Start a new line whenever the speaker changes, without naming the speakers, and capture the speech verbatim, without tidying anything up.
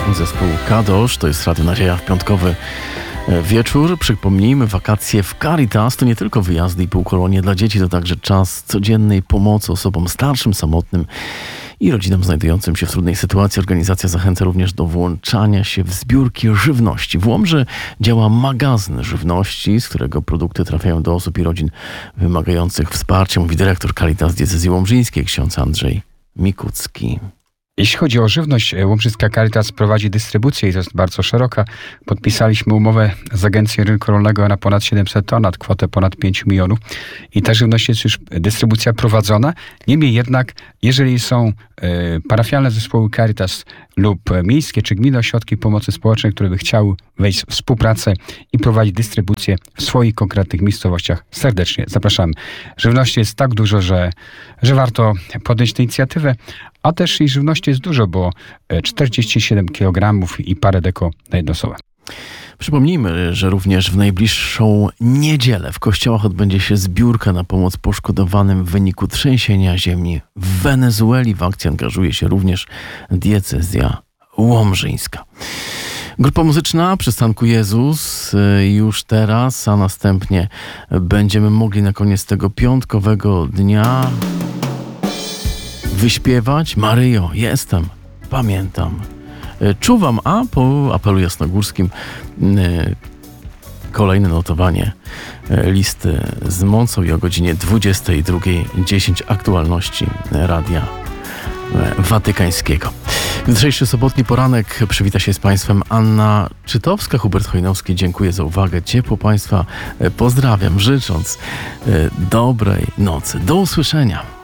Zespół Kadosz, to jest Radio Nadzieja w piątkowy wieczór. Przypomnijmy, wakacje w Caritas to nie tylko wyjazdy i półkolonie dla dzieci, to także czas codziennej pomocy osobom starszym, samotnym i rodzinom znajdującym się w trudnej sytuacji. Organizacja zachęca również do włączania się w zbiórki żywności. W Łomży działa magazyn żywności, z którego produkty trafiają do osób i rodzin wymagających wsparcia, mówi dyrektor Caritas Diecezji Łomżyńskiej, ksiądz Andrzej Mikucki.
Jeśli chodzi o żywność, Łomżycka Caritas prowadzi dystrybucję i to jest bardzo szeroka. Podpisaliśmy umowę z Agencją Rynku Rolnego na ponad siedemset ton, nad kwotę ponad pięć milionów. I ta żywność jest już dystrybucja prowadzona. Niemniej jednak, jeżeli są e, parafialne zespoły Caritas lub miejskie czy gminne ośrodki pomocy społecznej, które by chciały wejść w współpracę i prowadzić dystrybucję w swoich konkretnych miejscowościach, serdecznie zapraszamy. Żywności jest tak dużo, że, że warto podjąć tę inicjatywę, a też i żywności jest dużo, bo czterdzieści siedem kilogramów i parę deko na jedną osobę.
Przypomnijmy, że również w najbliższą niedzielę w kościołach odbędzie się zbiórka na pomoc poszkodowanym w wyniku trzęsienia ziemi w Wenezueli. W akcji angażuje się również diecezja łomżyńska. Grupa muzyczna Przystanku Jezus już teraz, a następnie będziemy mogli na koniec tego piątkowego dnia wyśpiewać Maryjo, jestem, pamiętam. Czuwam, a po apelu jasnogórskim kolejne notowanie listy z mocą i o godzinie dwudziestej drugiej dziesięć aktualności Radia Watykańskiego. W jutrzejszy sobotni poranek przywita się z Państwem Anna Czytowska, Hubert Chojnowski. Dziękuję za uwagę. Ciepło Państwa pozdrawiam, życząc dobrej nocy. Do usłyszenia.